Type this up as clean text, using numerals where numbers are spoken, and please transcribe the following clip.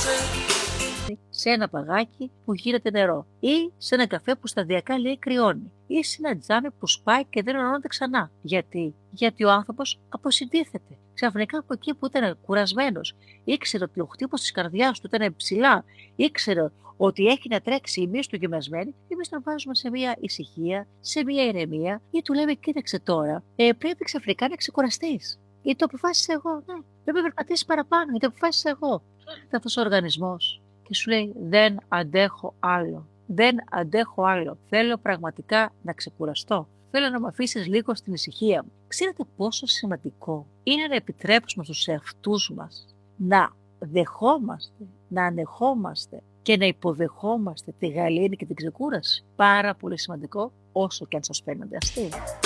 σε ένα παγάκι που γίνεται νερό, ή σε ένα καφέ που σταδιακά λέει κρυώνει, ή σε ένα τζάμι που σπάει και δεν ενώνεται ξανά. Γιατί ο άνθρωπος αποσυντίθεται. Ξαφνικά από εκεί που ήταν κουρασμένος, ήξερε ότι ο χτύπος της καρδιάς του ήταν ψηλά, ήξερε ότι έχει να τρέξει η μύση του γεμασμένη, εμείς τον βάζουμε σε μια ησυχία, σε μια ηρεμία, ή του λέμε: κοίταξε τώρα, πρέπει ξαφνικά να ξεκουραστείς. Ή το αποφάσισα εγώ, ναι. Πρέπει να περπατήσεις παραπάνω, ή το αποφάσισα εγώ. Αυτός ο οργανισμός και σου λέει: δεν αντέχω άλλο. Δεν αντέχω άλλο. Θέλω πραγματικά να ξεκουραστώ. Θέλω να με αφήσεις λίγο στην ησυχία μου. Ξέρετε πόσο σημαντικό είναι να επιτρέψουμε στους εαυτούς μας να δεχόμαστε, να ανεχόμαστε και να υποδεχόμαστε τη γαλήνη και την ξεκούραση. Πάρα πολύ σημαντικό, όσο και αν σας φαίνονται αστείο.